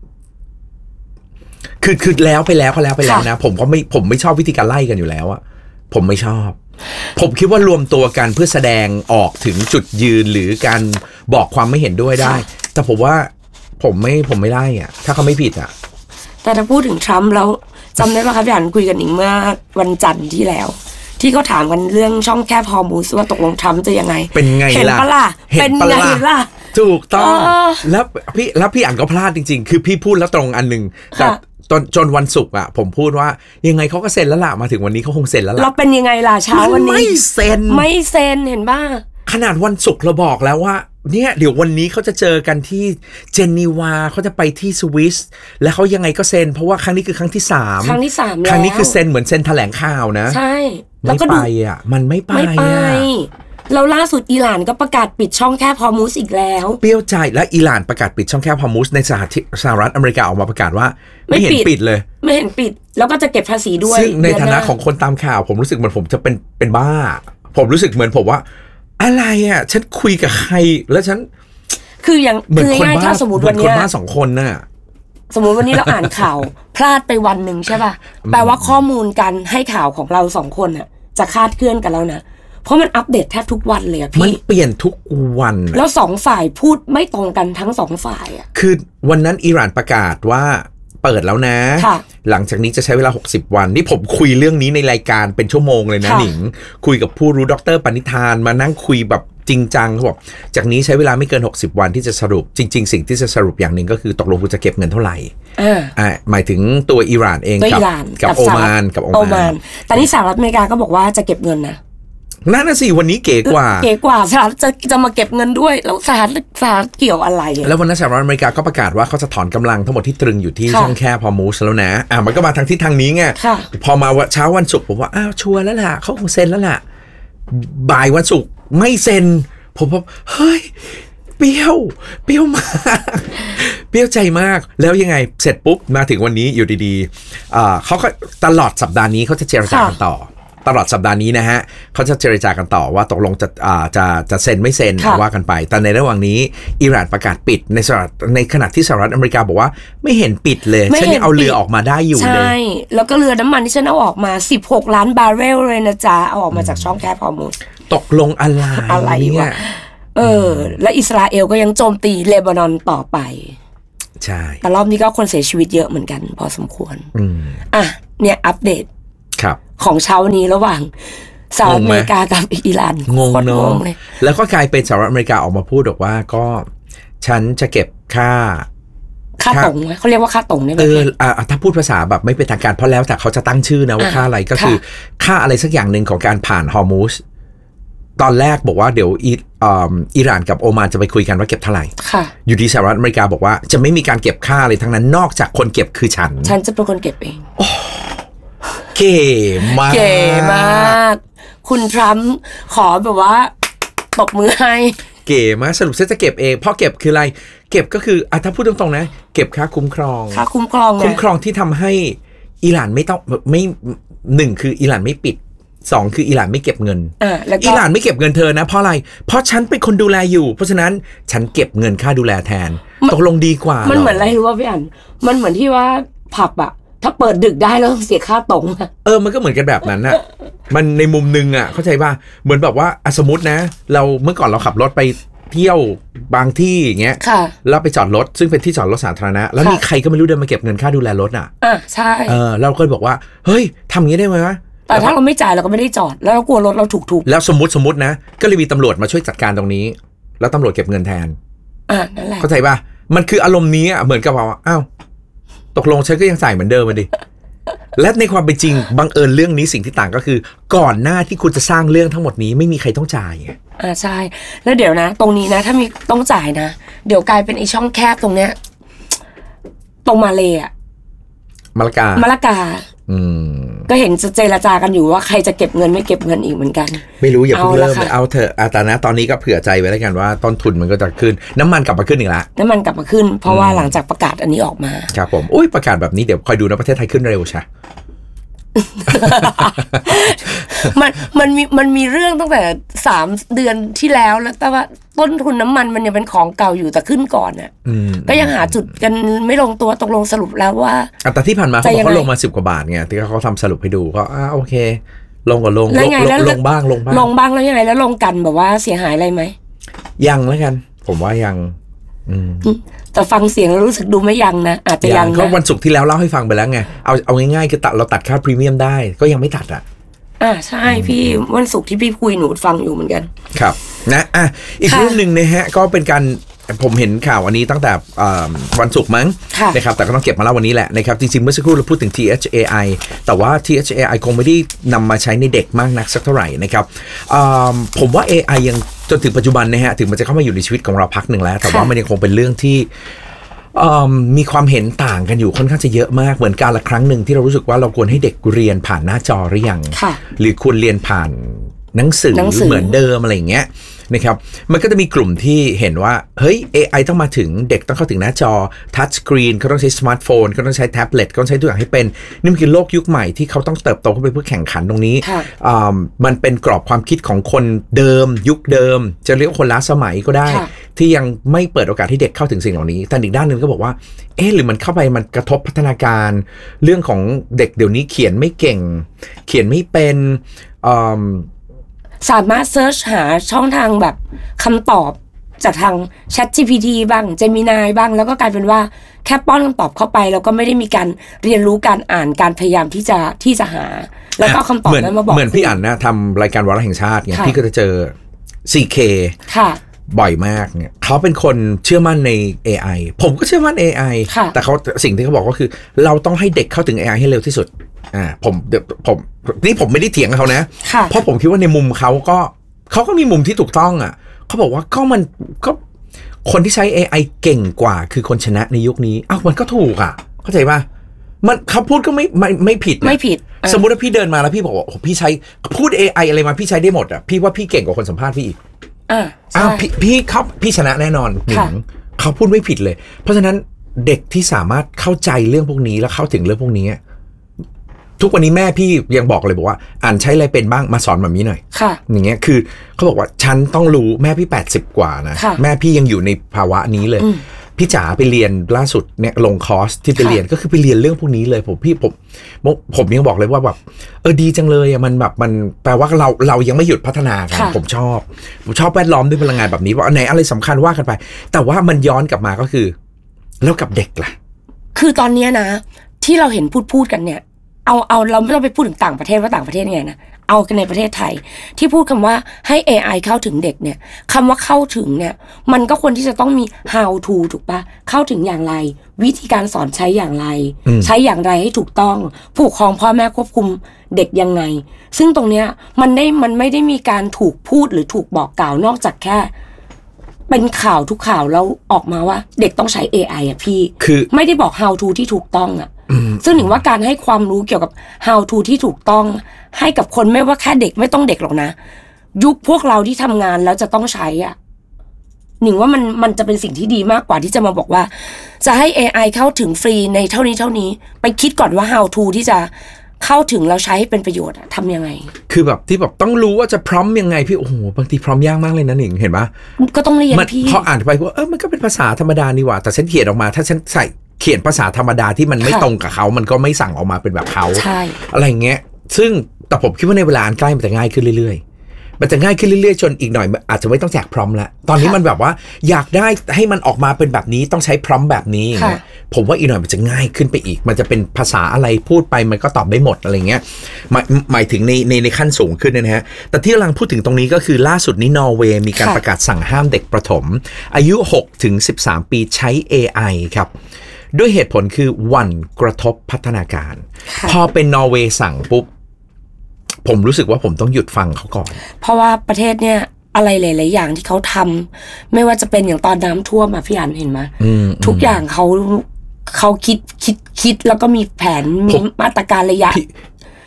คือคือแล้วไปแล้วก็แล้วไปแล้วนะผมก็ไม่ผมไม่ชอบวิธีการไล่กันอยู่แล้วอะผมไม่ชอบผมคิดว่ารวมตัวกันเพื่อแสดงออกถึงจุดยืนหรือการบอกความไม่เห็นด้วยได้แต่ผมว่าผมไม่ผมไม่ไล่อะถ้าเขาไม่ผิดอะแต่ถ้าพูดถึงทรัมป์แล้วจำได้ป่ะครับพี่อันคุยกันอีกเมื่อวันจันทร์ที่แล้วที่เขาถามกันเรื่องช่องแคบฮอร์มูสว่าตกลงทรัมป์จะยังไงเป็นไงล่ะเห็นปะล่ะเป็นไงล่ะถูกต้องแล้วพี่แล้วพี่อ่านก็พลาดจริงๆคือพี่พูดแล้วตรงอันนึงแต่จนจนวันศุกร์อ่ะผมพูดว่ายังไงเขาก็เซ็นแล้วล่ะมาถึงวันนี้เขาคงเซ็นแล้วล่ะเราเป็นยังไงล่ะเช้าวันนี้ไม่เซ็นไม่เซ็นเห็นป่ะขนาดวันศุกร์เราบอกแล้วว่าเนี่ยเดี๋ยววันนี้เขาจะเจอกันที่เจนีวาเขาจะไปที่สวิสแล้วเขายังไงก็เซ็นเพราะว่าครั้งนี้คือครั้งที่สามครั้งที่สามแล้วครั้งนี้คือเซ็นเหมือนเซ็นแถลงข่าวนะใช่แล้วก็ไปอ่ะมันไม่ไปไม่ไปแล้วล่าสุดอิหร่านก็ประกาศปิดช่องแคบฮอร์มูสอีกแล้วเปรี้ยวใจและอิหร่านประกาศปิดช่องแคบฮอร์มูสในสหรัฐสหรัฐอเมริกาออกมาประกาศว่าไม่เห็นปิดเลยไม่เห็นปิดแล้วก็จะเก็บภาษีด้วยซึ่งในฐานะของคนตามข่าวผมรู้สึกเหมือนผมจะเป็นเป็นบ้าผมรู้สึกเหมือนผมว่าอะไรอ่ะฉันคุยกับใครแล้วฉันคืออย่างเหมือนคนบ้าสมมติวันนี้คนบ้าสองคนน่ะสมมติวันนี้เราอ่านข่าวพลาดไปวันหนึ่งใช่ป่ะแปลว่าข้อมูลการให้ข่าวของเราสองคนน่ะจะคลาดเคลื่อนกันแล้วนะเพราะมันอัปเดตแทบทุกวันเลยอะพี่มันเปลี่ยนทุกวันแล้วสองฝ่ายพูดไม่ตรงกันทั้งสองฝ่ายอะคือวันนั้นอิหร่านประกาศว่าเปิดแล้วนะหลังจากนี้จะใช้เวลาหกสิบวันนี่ผมคุยเรื่องนี้ในรายการเป็นชั่วโมงเลยนะหนิงคุยกับผู้รู้ดร.ปณิธานมานั่งคุยแบบจริงจังเขาบอกจากนี้ใช้เวลาไม่เกินหกสิบวันที่จะสรุปจริงๆสิ่งที่จะสรุปอย่างหนึ่งก็คือตกลงคุณจะเก็บเงินเท่าไหร่อ่าหมายถึงตัวอิหร่านเองกับกับโอมานกับโอมานแต่นี่สหรัฐอเมริกาก็บอกว่าจะเก็บเงินนะนั่นน่ะสิวันนี้เก๋กว่าเก๋กว่าสหรัฐจะจะมาเก็บเงินด้วยแล้วสหรัฐสหรัฐเกี่ยวอะไรแล้ววันนั้นสหรัฐอเมริกาก็ประกาศว่าเขาจะถอนกำลังทั้งหมดที่ตรึงอยู่ที่ช่องแคบฮอร์มูสแล้วนะอ่ะมันก็มาทางทิศทางนี้ไงพอมาเช้าวันศุกร์ผมว่าอ้าวชัวร์แล้วล่ะเขาคงเซ็นแล้วล่ะบ่ายวันศุกร์ไม่เซ็นผมบอกเฮ้ยเปรี้ยวเปรี้ยวมากเปรี้ยวใจมากแล้วยังไงเสร็จปุ๊บมาถึงวันนี้อยู่ดีๆอ่าเขาก็ตลอดสัปดาห์นี้เขาจะเจรจากันต่อตลอดสัปดาห์นี้นะฮะเขาจะเจรจากันต่อว่าตกลงจะอ่าจะจะเซ็นไม่เซ็นว่ากันไปแต่ในระหว่างนี้อิหร่านประกาศปิดในสหรัฐในขณะที่สหรัฐอเมริกาบอกว่าไม่เห็นปิดเลยฉันยังเอาเรือออกมาได้อยู่เลยใช่แล้วก็เรือน้ำมันที่ฉันเอาออกมาสิบหกล้านบาร์เรลเลยนะจ๊ะเอาออกมาจากช่องแคบฮอร์มูสตกลงอะไรอะไรวะเออและอิสราเอลก็ยังโจมตีเลบานอนต่อไปใช่แต่รอบนี้ก็คนเสียชีวิตเยอะเหมือนกันพอสมควรอืมอ่ะเนี่ยอัปเดตครับของเช้านี้ระหว่างสหรัฐอเมริกากับอิหร่านงงเนอะแล้วก็กลายเป็นสหรัฐอเมริกาออกมาพูดบอกว่าก็ฉันจะเก็บค่าค่าตรงเขาเรียกว่าค่าตรงได้ไหมเอออ่าถ้าพูดภาษาแบบไม่เป็นทางการเพราะแล้วแต่เขาจะตั้งชื่อนะว่าค่าอะไรก็คือค่าอะไรสักอย่างหนึ่งของการผ่านฮอร์มูสตอนแรกบอกว่าเดี๋ยวอิหร่านกับโอมานจะไปคุยกันว่าเก็บเท่าไหร่อยู่ที่สหรัฐอเมริกาบอกว่าจะไม่มีการเก็บค่าอะไรทั้งนั้นนอกจากคนเก็บคือฉันฉันจะเป็นคนเก็บเองเก๋มากเก๋มากคุณทรัมป์ขอแบบว่าตบมือให้เก๋มากสรุปฉันจะเก็บเองเพราะเก็บคืออะไรเก็บก็คืออ่ะถ้าพูดตรงๆนะเก็บค่าคุ้มครองค่าคุ้มครองคุ้มครองที่ทำให้อิหร่านไม่ต้องไม่หนึ่งคืออิหร่านไม่ปิดสองคืออิหร่านไม่เก็บเงินอิหร่านไม่เก็บเงินเธอนะเพราะอะไรเพราะฉันเป็นคนดูแลอยู่เพราะฉะนั้นฉันเก็บเงินค่าดูแลแทนตกลงดีกว่ามันเหมือนอะไรรู้ป่ะพี่อันมันเหมือนที่ว่าผับอะถ้าเปิดดึกได้แล้วเสียค่าตรงเออมันก็เหมือนกันแบบนั้นน่ะมันในมุมนึงอ่ะเข้าใจป่ะเหมือนแบบว่าสมมตินะเราเมื่อก่อนเราขับรถไปเที่ยวบางที่อย่างเงี้ยแล้วไปจอดรถซึ่งเป็นที่จอดรถสาธารณะแล้วมีใครก็ไม่รู้เดินมาเก็บเงินค่าดูแลรถอ่ะอ่ะใช่เออเราก็บอกว่าเฮ้ยทำอย่างนี้ได้ไหมวะแต่ถ้าเราไม่จ่ายเราก็ไม่ได้จอดแล้วเรากลัวรถเราถูกถูกแล้วสมมติสมมตินะก็เลยมีตำรวจมาช่วยจัดการตรงนี้แล้วตำรวจเก็บเงินแทนอ่ะนั่นแหละเข้าใจป่ะมันคืออารมณ์นี้อ่ะเหมือนกับว่าอ้าวตกลงฉันก็ยังใส่เหมือนเดิมมาดิและในความเป็นจริงบังเอิญเรื่องนี้สิ่งที่ต่างก็คือก่อนหน้าที่คุณจะสร้างเรื่องทั้งหมดนี้ไม่มีใครต้องจ่ายไงอ่าใช่แล้วเดี๋ยวนะตรงนี้นะถ้ามีต้องจ่ายนะเดี๋ยวกลายเป็นไอ้ช่องแคบตรงเนี้ยตรงมาเลยอะมะละกามะละกาอืมก็เห็นจะเจรจากันอยู่ว่าใครจะเก็บเงินไม่เก็บเงินอีกเหมือนกันไม่รู้อย่าเพิ่งเริ่มเลยเอาเถอะแต่นะตอนนี้ก็เผื่อใจไว้แล้วกันว่าต้นทุนมันก็จะขึ้นน้ำมันกลับมาขึ้นอีกแล้วน้ำมันกลับมาขึ้นเพราะว่าหลังจากประกาศอันนี้ออกมาครับผมอุ้ยประกาศแบบนี้เดี๋ยวคอยดูนะประเทศไทยขึ้นเร็วใช่มันมันมีมันมีเรื่องตั้งแต่สามเดือนที่แล้วแล้วแต่ว่าต้นทุนน้ำมันมันยังเป็นของเก่าอยู่แต่ขึ้นก่อนอ่ะก็ยังหาจุดกันไม่ลงตัวตกลงสรุปแล้วว่าแต่ที่ผ่านมาเขาบอกเขาลงมาสิบกว่าบาทไงที่เขาทำสรุปให้ดูก็อ่าโอเคลงก็ลงลงลงบ้างลงบ้างลงบ้างแล้วยังไงแล้วลงกันแบบว่าเสียหายอะไรไหมยังแล้วกันผมว่ายังแต่ฟังเสียงแล้วรู้สึกดูไม่ยังนะอาจจะยังนะก็วันศุกร์ที่แล้วเล่าให้ฟังไปแล้วไงเอาเอาง่ายๆคือตัดเราตัดค่าพรีเมียมได้ก็ยังไม่ตัดอ่ะอ่าใช่พี่วันศุกร์ที่พี่คุยหนูฟังอยู่เหมือนกันครับนะอ่ะอีกเรื่องนึงนะฮะก็เป็นการผมเห็นข่าวอันนี้ตั้งแต่วันศุกร์มั้งนะครับแต่ก็ต้องเก็บมาเล่าวันนี้แหละนะครับจริงๆเมื่อสักครู่เราพูดถึง ที เอช เอ ไอ แต่ว่า ที เอช เอ ไอ คงไม่ได้นำมาใช้ในเด็กมากนักสักเท่าไหร่นะครับผมว่า เอ ไอ ยังจนถึงปัจจุบันนะฮะถึงมันจะเข้ามาอยู่ในชีวิตของเราพักหนึ่งแล้วแต่ว่ามันยังคงเป็นเรื่องที่มีความเห็นต่างกันอยู่ค่อนข้างจะเยอะมากเหมือนการละครั้งหนึ่งที่เรารู้สึกว่าเราควรให้เด็กเรียนผ่านหน้าจอหรือยังหรือควรเรียนผ่านหนังสือเหมือนเดิมอะไรอย่างเงี้ยนะครับมันก็จะมีกลุ่มที่เห็นว่าเฮ้ย เอ ไอ ต้องมาถึงเด็กต้องเข้าถึงหน้าจอทัชสกรีนเขาต้องใช้สมาร์ทโฟนเขาต้องใช้แท็บเล็ตเขาต้องใช้ทุกอย่างให้เป็นนี่มันคือโลกยุคใหม่ที่เขาต้องเติบโตขึ้นไปเพื่อแข่งขันตรงนี้มันเป็นกรอบความคิดของคนเดิมยุคเดิมจะเรียกว่าคนล้าสมัยก็ได้ที่ยังไม่เปิดโอกาสให้เด็กเข้าถึงสิ่งเหล่านี้แต่อีกด้านนึงก็บอกว่าเอ๊ะหรือมันเข้าไปมันกระทบพัฒนาการเรื่องของเด็กเดี๋ยวนี้เขียนไม่เก่งเขียนไม่เป็นสามารถเซิร์ชหาช่องทางแบบคำตอบจากทาง Chat จี พี ที บ้าง Gemini บ้างแล้วก็กลายเป็นว่าแค่ป้อนคำตอบเข้าไปแล้วก็ไม่ได้มีการเรียนรู้การอ่านการพยายามที่จะที่จะหาแล้วก็คำตอบนั้นมาบอกเหมือนพี่อั๋นนะทำรายการวาระแห่งชาติเนี่ยพี่ก็จะเจอ ซี เคค่ะบ่อยมากเนี่ยเขาเป็นคนเชื่อมั่นใน เอ ไอ ผมก็เชื่อมั่น เอ ไอ แต่เขาสิ่งที่เขาบอกก็คือเราต้องให้เด็กเข้าถึง เอ ไอ ให้เร็วที่สุดอ่าผมเดี๋ยวผมนี่ผมไม่ได้เถียงกับเขานะเพราะผมคิดว่าในมุมเขาก็เขาก็มีมุมที่ถูกต้องอ่ะเขาบอกว่าก็มันก็คนที่ใช้ เอ ไอ เก่งกว่าคือคนชนะในยุคนี้อ้าวมันก็ถูกอ่ะเข้าใจป่ะมันเขาพูดก็ไม่ไม่ไม่ผิดไม่ผิดสมมุติว่าพี่เดินมาแล้วพี่บอกว่าโอ้พี่ใช้พูด เอ ไอ อะไรมาพี่ใช้ได้หมดอ่ะพี่ว่าพี่เก่งกว่าคนสัมภาษณ์พี่อีกอ่าอ้าวพี่พี่เขาพี่ชนะแน่นอนเขาพูดไม่ผิดเลยเพราะฉะนั้นเด็กที่สามารถเข้าใจเรื่องพวกนี้แล้วเข้าถึงเรื่องพวกนี้ทุกวันนี้แม่พี่ยังบอกเลยบอกว่าอ่านใช้อะไรเป็นบ้างมาสอนแบบนี้หน่อยค่ะอย่างเงี้ยคือเขาบอกว่าฉันต้องรู้แม่พี่แปดสิบกว่านะแม่พี่ยังอยู่ในภาวะนี้เลยพี่จ๋าไปเรียนล่าสุดเนี่ยลงคอร์สที่ไปเรียนก็คือไปเรียนเรื่องพวกนี้เลยผมพี่ผมผมยังบอกเลยว่าแบบเออดีจังเลยอ่ะมันแบบมันแปลว่าเราเรายังไม่หยุดพัฒนากันผมชอบผมชอบแวดล้อมด้วยพลังงานแบบนี้ว่าอันไหนอะไรสำคัญว่ากันไปแต่ว่ามันย้อนกลับมาก็คือแล้วกับเด็กล่ะคือตอนนี้นะที่เราเห็นพูดพูดกันเนี่ยเอาเอาเราไม่ต้องไปพูดถึงต่างประเทศว่าต่างประเทศไงนะเอากันในประเทศไทยที่พูดคำว่าให้ เอ ไอ เข้าถึงเด็กเนี่ยคำว่าเข้าถึงเนี่ยมันก็ควรที่จะต้องมี how to ถูกปะเข้าถึงอย่างไรวิธีการสอนใช้อย่างไรใช้อย่างไรให้ถูกต้องผู้ปกครองพ่อแม่ควบคุมเด็กยังไงซึ่งตรงเนี้ยมันได้มันไม่ได้มีการถูกพูดหรือถูกบอกกล่าวนอกจากแค่เป็นข่าวทุกข่าวแล้วออกมาว่าเด็กต้องใช้ เอ ไอ อ่ะพี่คือไม่ได้บอก how to ที่ถูกต้องอ่ะซึ่งหนิงว่าการให้ความรู้เกี่ยวกับ how to ที่ถูกต้องให้กับคนไม่ว่าแค่เด็กไม่ต้องเด็กหรอกนะยุคพวกเราที่ทำงานแล้วจะต้องใช้อ่ะหนิงว่ามันมันจะเป็นสิ่งที่ดีมากกว่าที่จะมาบอกว่าจะให้ เอ ไอ เข้าถึงฟรีในเท่านี้เท่านี้ไปคิดก่อนว่า how to ที่จะเข้าถึงแล้วใช้ให้เป็นประโยชน์อะทำยังไงคือแบบที่แบบต้องรู้ว่าจะพร้อมยังไงพี่โอ้โหบางทีพร้อมยากมากเลยนะหนิงเห็นปะก็ต้องเรียนพี่พออ่านไปว่าเออมันก็เป็นภาษาธรรมดานี่หว่าแต่ฉันเขียนออกมาถ้าฉันใส่เขียนภาษาธรรมดาที่มันไม่ตรงกับเขามันก็ไม่สั่งออกมาเป็นแบบเขาอะไรเงี้ยซึ่งแต่ผมคิดว่าในเวลาอันใกล้มันจะง่ายขึ้นเรื่อยๆมันจะง่ายขึ้นเรื่อยๆจนอีกหน่อยอาจจะไม่ต้องแจกพร้อมละตอนนี้มันแบบว่าอยากได้ให้มันออกมาเป็นแบบนี้ต้องใช้พร้อมแบบนี้ผมว่าอีกหน่อยมันจะง่ายขึ้นไปอีกมันจะเป็นภาษาอะไรพูดไปมันก็ตอบได้หมดอะไรเงี้ยหมายหมายถึงในในในขั้นสูงขึ้นนะฮะแต่ที่กำลังพูดถึงตรงนี้ก็คือล่าสุดนี้นอร์เวย์มีการประกาศสั่งห้ามเด็กประถมอายุ หกถึงสิบสาม ปีใช้ เอ ไอ ครับด้วยเหตุผลคือหวั่นกระทบพัฒนาการพอเป็นนอร์เวย์สั่งปุ๊บผมรู้สึกว่าผมต้องหยุดฟังเขาก่อนเพราะว่าประเทศเนี่ยอะไรหลายๆอย่างที่เขาทำไม่ว่าจะเป็นอย่างตอนน้ำท่วมมาพี่อันเห็นไหมทุกอย่างเขาเขาคิดคิดคิดแล้วก็มีแผนมีมาตรการระยะ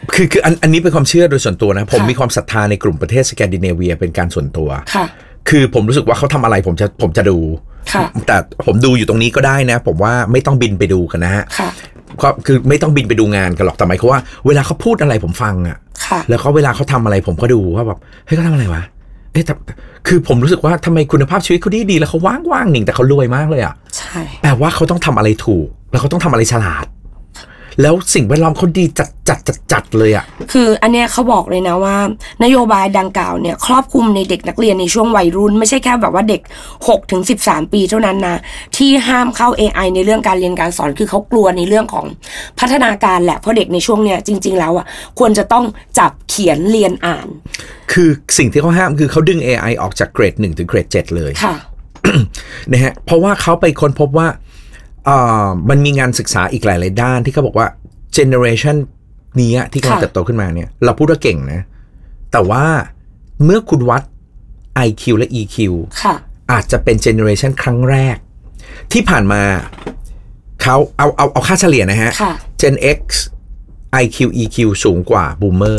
คือคืออันอันนี้เป็นความเชื่อโดยส่วนตัวนะผมมีความศรัทธาในกลุ่มประเทศสแกนดิเนเวียเป็นการส่วนตัวค่ะคือผมรู้สึกว่าเขาทำอะไรผมจะผมจะดูแต่ผมดูอยู่ตรงนี้ก็ได้นะผมว่าไม่ต้องบินไปดูกันนะฮะก็คือไม่ต้องบินไปดูงานกันหรอกแต่หมายความว่าเวลาเขาพูดอะไรผมฟังอ่ะแล้วก็เวลาเขาทำอะไรผมก็ดูว่าแบบเฮ้ยเขาทำอะไรวะเอ๊ะคือผมรู้สึกว่าทำไมคุณภาพชีวิตเขาดีดีแล้วเขาว่างๆหนิงแต่เขารวยมากเลยอ่ะใช่แปลว่าเขาต้องทำอะไรถูกแล้วเขาต้องทำอะไรฉลาดแล้วสิ่งแวดล้อมเขาดีจัดจัดจัดจัดเลยอ่ะคืออันเนี้ยเขาบอกเลยนะว่านโยบายดังกล่าวเนี่ยครอบคลุมในเด็กนักเรียนในช่วงวัยรุ่นไม่ใช่แค่แบบว่าเด็ก หกถึงสิบสาม ปีเท่านั้นนะที่ห้ามเข้า เอ ไอ ในเรื่องการเรียนการสอนคือเขากลัวในเรื่องของพัฒนาการแหละเพราะเด็กในช่วงเนี้ยจริงๆแล้วอ่ะควรจะต้องจับเขียนเรียนอ่านคือสิ่งที่เขาห้ามคือเขาดึง เอ ไอ ออกจากเกรดหนึ่งถึงเกรดเจ็ดเลยค่ะนะฮะเพราะว่าเขาไปค้นพบว่าอ่ามันมีงานศึกษาอีกหลายๆด้านที่เขาบอกว่าgeneration นี้ที่กำลังเติบโตขึ้นมาเนี่ยเราพูดว่าเก่งนะแต่ว่าเมื่อคุณวัด ไอ คิว และ อี คิว อาจจะเป็น generation ครั้งแรกที่ผ่านมาเขาเอาเอาเอาค่าเฉลี่ยนะฮะ Gen X ไอ คิว อี คิว สูงกว่า Boomer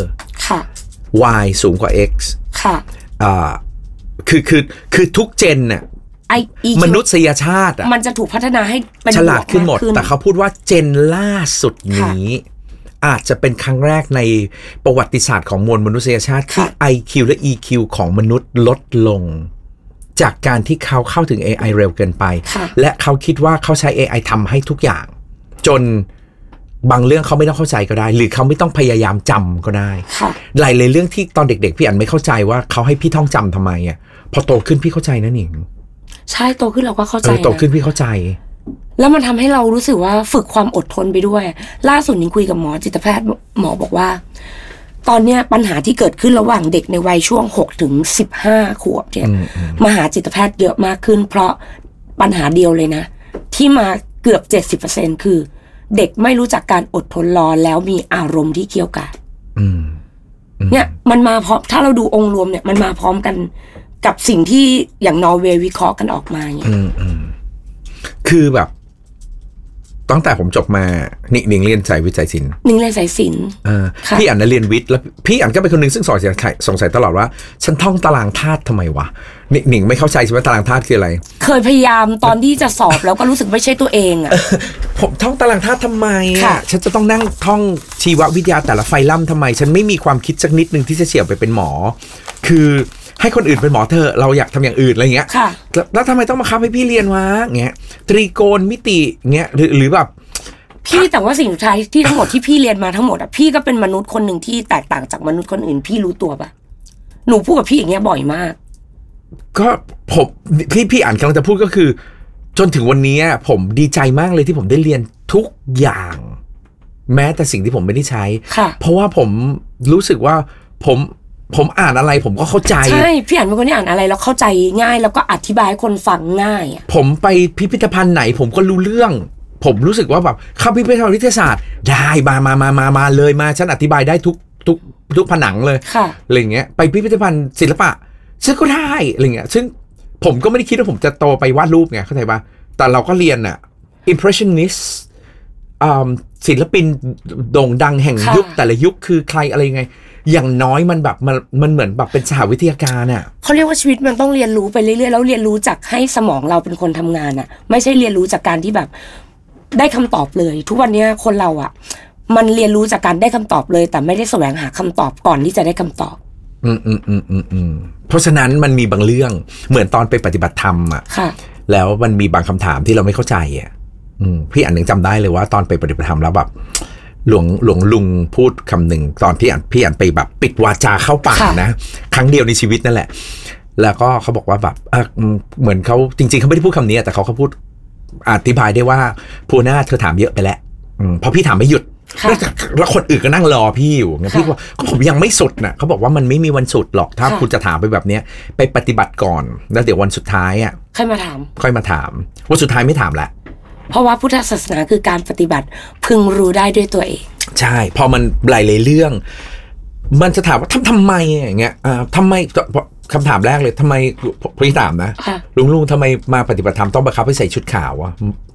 Y สูงกว่า X ค่ะอ่าคือคือคือทุกเจนน่ะมนุษยชาติมันจะถูกพัฒนาให้เป็นฉลาดขึ้นหมดแต่เขาพูดว่าเจนล่าสุดนี้อาจจะเป็นครั้งแรกในประวัติศาสตร์ของมวลมนุษยชาติที่ ไอ คิว และ อี คิว ของมนุษย์ลดลงจากการที่เขาเข้าถึง เอ ไอ เร็วเกินไปและเขาคิดว่าเขาใช้ เอ ไอ ทำให้ทุกอย่างจนบางเรื่องเขาไม่ต้องเข้าใจก็ได้หรือเขาไม่ต้องพยายามจำก็ได้หลายๆเรื่องที่ตอนเด็กๆพี่อันไม่เข้าใจว่าเขาให้พี่ท่องจำทำไมอ่ะพอโตขึ้นพี่เข้าใจนะหนิงใช่โตขึ้นเราก็เข้าใจโตขึ้นพี่เข้าใจแล้วมันทำให้เรารู้สึกว่าฝึกความอดทนไปด้วยล่าสุดนิ้งคุยกับหมอจิตแพทย์หมอบอกว่าตอนเนี้ยปัญหาที่เกิดขึ้นระหว่างเด็กในวัยช่วงหกถึงสิบห้าขวบเนี่ยมาหาจิตแพทย์เยอะมากขึ้นเพราะปัญหาเดียวเลยนะที่มาเกือบ เจ็ดสิบเปอร์เซ็นต์ คือเด็กไม่รู้จักการอดทนรอแล้วมีอารมณ์ที่เกี่ยวกับเนี่ยมันมาพร้อมถ้าเราดูองค์รวมเนี่ยมันมาพร้อมกันกับสิ่งที่อย่างนอร์เวย์วิเคราะห์กันออกมาเนี่ยคือแบบตั้งแต่ผมจบมานิหนิงเรียนสายวิทย์สายศิลป์นิงเรียนสายศิลป์พี่อั๋นเรียนวิทย์แล้วพี่อั๋นก็เป็นคนหนึ่งซึ่งสงสัยสงสัยตลอดว่าฉันท่องตารางธาตุทำไมวะนิหนิงไม่เข้าใจใช่ไหมตารางธาตุคืออะไรเคยพยายามตอนที่จะสอบแล้วก็รู้สึกไม่ใช่ตัวเองอ่ะผมท่องตารางธาตุทำไมอ่ะฉันจะต้องนั่งท่องชีววิทยาแต่ละไฟลัมทำไมฉันไม่มีความคิดสักนิดนึงที่จะเฉี่ยวไปเป็นหมอคือให้คนอื่นเป็นหมอเธอเราอยากทำอย่างอื่นอะไรเงี้ยแล้วทำไมต้องมาคับให้พี่เรียนวะเงี้ยตรีโกณมิติเงี้ยหรือหรือแบบพี่แต่ว่าสิ่งสุดท้ายที่ทั้งหมดที่พี่เรียนมาทั้งหมดอ่ะพี่ก็เป็นมนุษย์คนหนึ่งที่แตกต่างจากมนุษย์คนอื่นพี่รู้ตัวปะหนูพูดกับพี่อย่างเงี้ยบ่อยมากก็ผมที่พี่อ่านกำลังจะพูดก็คือจนถึงวันนี้ผมดีใจมากเลยที่ผมได้เรียนทุกอย่างแม้แต่สิ่งที่ผมไม่ได้ใช้เพราะว่าผมรู้สึกว่าผมผมอ่านอะไรผมก็เข้าใจใช่พี่อ่านเป็นคนที่อ่านอะไรแล้วเข้าใจง่ายแล้วก็อธิบายให้คนฟังง่ายอ่ะผมไปพิพิธภัณฑ์ไหนผมก็รู้เรื่องผมรู้สึกว่าแบบเข้าพิพิธภัณฑ์วิทยาศาสตร์ได้มามามามามาเลยมาฉันอธิบายได้ทุกทุกทุกผนังเลยอะไรเงี้ยไปพิพิธภัณฑ์ศิลปะฉันก็ได้อะไรเงี้ยซึ่งผมก็ไม่ได้คิดว่าผมจะโตไปวาดรูปไงเข้าใจป่ะแต่เราก็เรียนอ่ะ impressionist ศิลปินโด่งดังแห่งยุคแต่ละยุคคือใครอะไรไงอย่างน้อยมันแบบมันมันเหมือนแบบเป็นสหวิทยาการอ่ะเขาเรียกว่าชีวิตมันต้องเรียนรู้ไปเรื่อยๆแล้วเรียนรู้จากให้สมองเราเป็นคนทำงานอ่ะไม่ใช่เรียนรู้จากการที่แบบได้คำตอบเลยทุกวันนี้คนเราอ่ะมันเรียนรู้จากการได้คำตอบเลยแต่ไม่ได้แสวงหาคำตอบก่อนที่จะได้คำตอบอืมอืมอืมอืมอืมเพราะฉะนั้นมันมีบางเรื่องเหมือนตอนไปปฏิบัติธรรมอ่ะแล้วมันมีบางคำถามที่เราไม่เข้าใจอ่ะอืมพี่อันหนึ่งจำได้เลยว่าตอนไปปฏิบัติธรรมแล้วแบบหลวงหลวงลุงพูดคำหนึ่งตอนที่อันพี่อันไปแบบปิดวาจาเข้าป่านะครั้งเดียวในชีวิตนั่นแหละแล้วก็เขาบอกว่าแบบเออเหมือนเขาจริงๆเขาไม่ได้พูดคำนี้แต่เขาเขาพูดอธิบายได้ว่าภูหน้าเธอถามเยอะไปแล้วเพราะพี่ถามไม่หยุดแล้วคนอื่นก็นั่งรอพี่อยู่งั้นพี่ว่าก็ผมยังไม่สุดนะเขาบอกว่ามันไม่มีวันสุดหรอกถ้าคุณจะถามไปแบบนี้ไปปฏิบัติก่อนแล้วเดี๋ยววันสุดท้ายอ่ะค่อยมาถามค่อยมาถามวันสุดท้ายไม่ถามละเพราะว่าพุทธศาสนาคือการปฏิบัติพึงรู้ได้ด้วยตัวเองใช่พอมันหลายๆเรื่องมันจะถามว่าทำทำไมอย่างเงี้ยอ่าทำไมคำถามแรกเลยทำไมพี่ถามนะลุงลุงทำไมมาปฏิบัติธรรมต้องบังคับให้ใส่ชุดขาววะ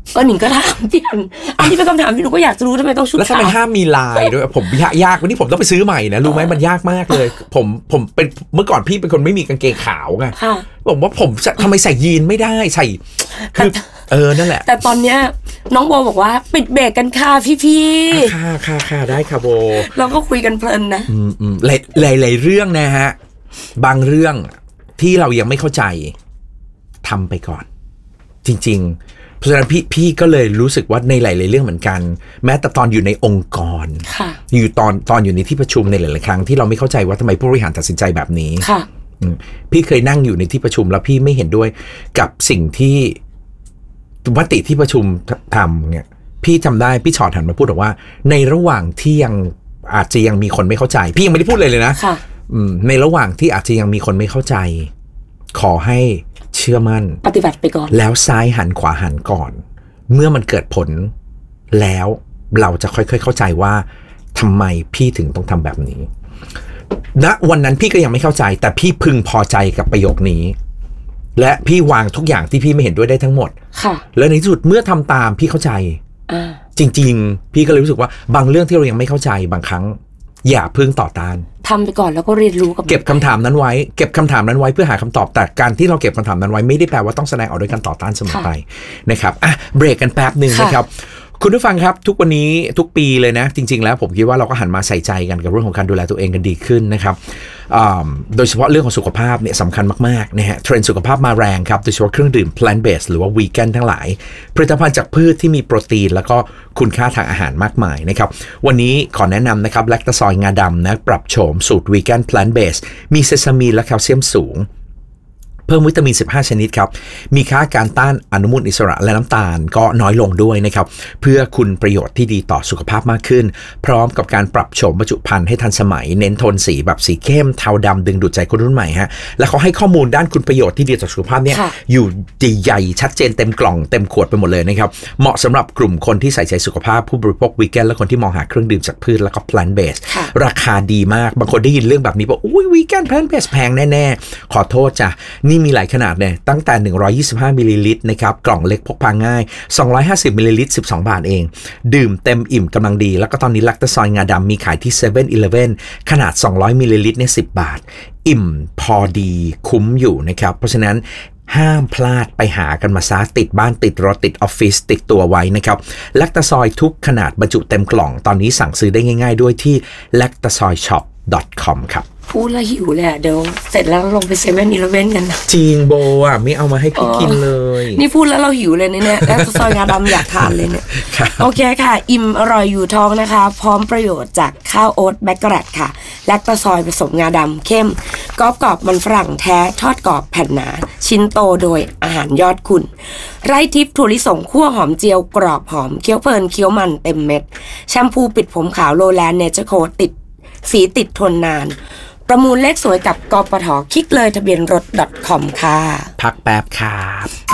ก็หนิงก็ถามพี่อันอันนี้เป็นคำถามที่หนูก็อยากจะรู้ทำไมต้องชุดขาวแล้วทำไมห้ามมีลายด้วยผมยากวันนี้ผมต้องไปซื้อใหม่นะรู้ไหมมันยากมากเลยผมผมเป็นเมื่อก่อนพี่เป็นคนไม่มีกางเกงขาวไงผมว่าผมทำไมใส่ยีนไม่ได้ใส่คือเออนั่นแหละแต่ตอนเนี้ยน้องโบบอกว่าปิดเบรกกันค่ะพี่ๆค่ะค่ะค่ะได้ค่ะโบเราก็คุยกันเพลินนะอืมอืมหลายหลายหลายเรื่องนะฮะบางเรื่องที่เรายังไม่เข้าใจทำไปก่อนจริงๆเพราะฉะนั้นพี่พี่ก็เลยรู้สึกว่าในหลายๆเรื่องเหมือนกันแม้แต่ตอนอยู่ในองค์กรอยู่ตอนตอนอยู่ในที่ประชุมในหลายๆครั้งที่เราไม่เข้าใจว่าทำไมผู้บริหารตัดสินใจแบบนี้พี่เคยนั่งอยู่ในที่ประชุมแล้วพี่ไม่เห็นด้วยกับสิ่งที่มติที่ประชุมทำเนี่ยพี่จำได้พี่ชอตหันมาพูดบอกว่าในระหว่างที่ยังอาจจะยังมีคนไม่เข้าใจพี่ยังไม่ได้พูดเลยเลยนะในระหว่างที่อาจจะยังมีคนไม่เข้าใจขอให้เชื่อมั่นปฏิบัติไปก่อนแล้วซ้ายหันขวาหันก่อนเมื่อมันเกิดผลแล้วเราจะค่อยๆเข้าใจว่าทำไมพี่ถึงต้องทำแบบนี้ณวันนั้นพี่ก็ยังไม่เข้าใจแต่พี่พึงพอใจกับประโยคนี้และพี่วางทุกอย่างที่พี่ไม่เห็นด้วยได้ทั้งหมดค่ะแล้วในที่สุดเมื่อทำตามพี่เข้าใจจริงๆพี่ก็เลยรู้สึกว่าบางเรื่องที่เรายังไม่เข้าใจบางครั้งอย่าพึ่งต่อต้านทำไปก่อนแล้วก็เรียนรู้กับเก็บคำถามนั้นไว้เก็บคำถามนั้นไว้เพื่อหาคำตอบแต่การที่เราเก็บคำถามนั้นไว้ไม่ได้แปลว่าต้องแสดงออกด้วยการต่อต้านเสมอไปนะครับอ่ะเบรกกันแป๊บนึงนะครับคุณผู้ฟังครับทุกวันนี้ทุกปีเลยนะจริงๆแล้วผมคิดว่าเราก็หันมาใส่ใจกันกับเรื่องของการดูแลตัวเองกันดีขึ้นนะครับโดยเฉพาะเรื่องของสุขภาพเนี่ยสำคัญมากๆนะฮะเทรนด์สุขภาพมาแรงครับโดยเฉพาะเครื่องดื่ม plant based หรือว่า vegan ทั้งหลายผลิตภัณฑ์จากพืชที่มีโปรตีนแล้วก็คุณค่าทางอาหารมากมายนะครับวันนี้ขอแนะนำนะครับแลคตาซอยงาดำนะปรับโฉมสูตร vegan plant based มีเซซามีนและแคลเซียมสูงเพิ่มวิตามินสิบห้าชนิดครับมีค่าการต้านอนุมูลอิสระและน้ำตาลก็น้อยลงด้วยนะครับเพื่อคุณประโยชน์ที่ดีต่อสุขภาพมากขึ้นพร้อมกับการปรับโฉมบรรจุภัณฑ์ให้ทันสมัยเน้นโทนสีแบบสีเข้มเทาดำดึงดูดใจคนรุ่นใหม่ฮะและเขาให้ข้อมูลด้านคุณประโยชน์ที่ดีต่อสุขภาพเนี่ยอยู่ใหญ่ชัดเจนเต็มกล่องเต็มขวดไปหมดเลยนะครับเหมาะสำหรับกลุ่มคนที่ใส่ใจสุขภาพผู้บริโภควีแกนและคนที่มองหาเครื่องดื่มจากพืชแล้วก็ plant based ราคาดีมากบางคนได้ยินเรื่องแบบนี้บอกอุ้ยวีแกน plant based แพงแน่ๆขอโทษจ้ะนี่มีหลายขนาดเนี่ยตั้งแต่หนึ่งร้อยยี่สิบห้ามิลลิลิตรนะครับกล่องเล็กพกพาง่ายสองร้อยห้าสิบมิลลิลิตรสิบสองบาทเองดื่มเต็มอิ่มกำลังดีแล้วก็ตอนนี้แลคตาซอยงาดำมีขายที่ เซเว่นอีเลฟเว่น ขนาดสองร้อยมิลลิลิตรเนี่ยสิบบาทอิ่มพอดีคุ้มอยู่นะครับเพราะฉะนั้นห้ามพลาดไปหากันมาซะติดบ้านติดรถติดออฟฟิศติดตัวไว้นะครับแลคตาซอยทุกขนาดบรรจุเต็มกล่องตอนนี้สั่งซื้อได้ง่ายๆด้วยที่ แลคตาซอยช็อป ดอท คอม ครับพูดแล้วหิวเลยอ่ะเดี๋ยวเสร็จแล้วลงไปเซเว่นอีเลฟเว่นกันนะจริงโบอ่ะไม่เอามาให้พี่กินเลยนี่พูดแล้วเราหิวเลยเนี่ยแล้วซอยงาดำอยากทานเลยเนี่ยโอเคค่ะอิ่มอร่อยอยู่ท้องนะคะพร้อมประโยชน์จากข้าวโอ๊ตแบล็กเกอร์แรดค่ะแลคตาซอยผสมงาดำเข้มกรอบกรอบมันฝรั่งแท้ทอดกรอบแผ่นหนาชิ้นโตโดยอาหารยอดคุณไร่ทิพย์ถั่วลิสงคั่วหอมเจียวกรอบหอมเคี้ยวเพลินเคี้ยวมันเต็มเม็ดแชมพูปิดผมขาวโลแลนด์เนเจอร์โค้ดติดสีติดทนนานประมูลเลขสวยกับกปท.คลิกเลยทะเบียนรถ .com ค่ะพักแป๊บครับ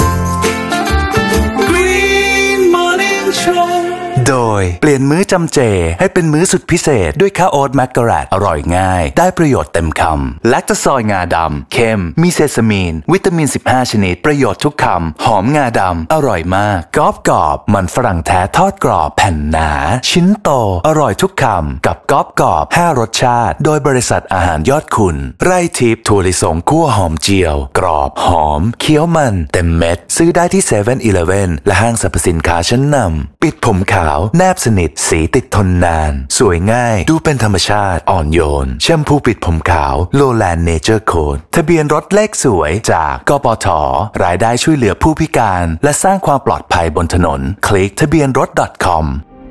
Green Morning Show โดยเปลี่ยนมื้อจำเจให้เป็นมื้อสุดพิเศษด้วยข้าวโอ๊ตแมกกะแรดอร่อยง่ายได้ประโยชน์เต็มคำแลคตาซอยงาดำเค็มมีเซซามีนวิตามินสิบห้าชนิดประโยชน์ทุกคำหอมงาดำอร่อยมากกรอบกรอบมันฝรั่งแท้ทอดกรอบแผ่นหนาชิ้นโตอร่อยทุกคำกับกรอบกรอบห้ารสชาติโดยบริษัทอาหารยอดคุณไร่ทิพย์ถั่วลิสงคั่วหอมเจียวกรอบหอมเคี้ยวมันเต็มเม็ดซื้อได้ที่ เซเว่นอีเลฟเว่น และห้างสรรพสินค้าชั้นนำปิดผมขาวแนบสนิทสีติดทนนานสวยง่ายดูเป็นธรรมชาติอ่อนโยนแชมพูปิดผมขาวโลแลนด์เนเจอร์โค้ดทะเบียนรถเลขสวยจากกปท.รายได้ช่วยเหลือผู้พิการและสร้างความปลอดภัยบนถนนคลิกทะเบียนรถ .com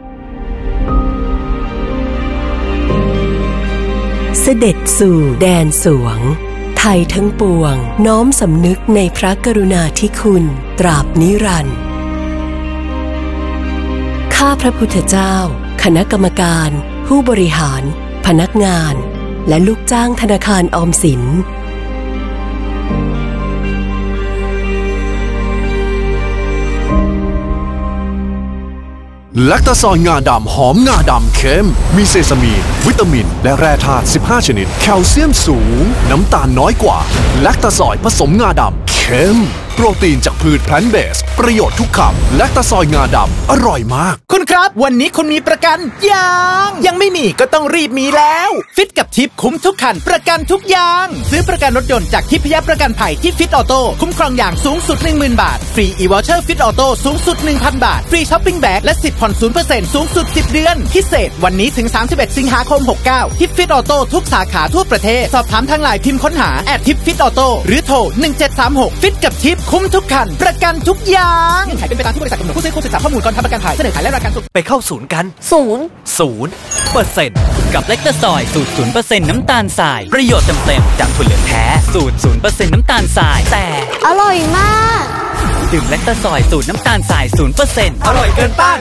เสด็จสู่แดนสวงไทยทั้งปวงน้อมสำนึกในพระกรุณาธิคุณตราบนิรันดร์ข้าพระพุทธเจ้าคณะกรรมการผู้บริหารพนักงานและลูกจ้างธนาคารออมสินแลคตาซอยงาดำหอมงาดำเข้มมีเซซามีนวิตามินและแร่ธาตุสิบห้าชนิดแคลเซียมสูงน้ำตาลน้อยกว่าแลคตาซอยผสมงาดำเข้เข้มโปรตีนจากพืชแพลนต์เบสประโยชน์ทุกคำและตะซอยงาดำอร่อยมากคุณครับวันนี้คุณมีประกันยังยังไม่มีก็ต้องรีบมีแล้วฟิตกับทิปคุ้มทุกคันประกันทุกอย่างซื้อประกันรถยนต์จากทิพยประกันภัยที่ฟิตออโต้คุ้มครองอย่างสูงสุด หนึ่งหมื่น บาทฟรีอีวอเชอร์ฟิตออโต้สูงสุด หนึ่งพัน บาทฟรีช้อปปิ้งแบกและสิทธิ์ผ่อน ศูนย์เปอร์เซ็นต์ สูงสุดสิบเดือนพิเศษวันนี้ถึงสามสิบเอ็ดสิงหาคมหกสิบเก้าทิปฟิตออโต้ทุกสาขาทั่วประเทศสอบถามทางไลน์พิมพ์ค้นหาแอททิปฟิตออโต้หรือโทรหนึ่งเจ็ดสามหกฟิตกับทิปคุ้มทุกคันประกันทุกอย่างเงื่อนไขเป็นไปตามที่บริษัทกำหนดผู้ซื้อควรศึกษาข้อมูลก่อนทำประกันภัยเสนอขายและรายการสุดไปเข้าศูนย์กันศูนย์ศูนย์เปอร์เซ็นต์กับเล็กตาซอยสูตรศูนย์เปอร์เซ็นต์น้ำตาลทรายประโยชน์เต็มๆจากถั่วเหลืองแท้สูตรศูนย์เปอร์เซ็นต์น้ำตาลทรายแต่อร่อยมากดื่มเล็กตาซอยสูตรน้ำตาลทรายศูนย์เปอร์เซ็นต์อร่อยเกินต้าน